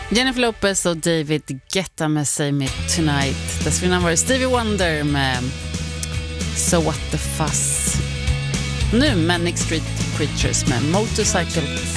Jennifer Lopez och David Guetta med Say Me Tonight. Dessförinnan var det Stevie Wonder med So What The Fuss. Nu Manic Street Preachers med Motorcycle